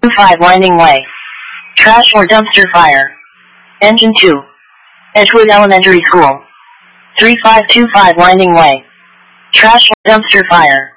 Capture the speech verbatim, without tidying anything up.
five Winding Way. Trash or dumpster fire. Engine two. Edgewood Elementary School. three five two five Winding Way. Trash or dumpster fire.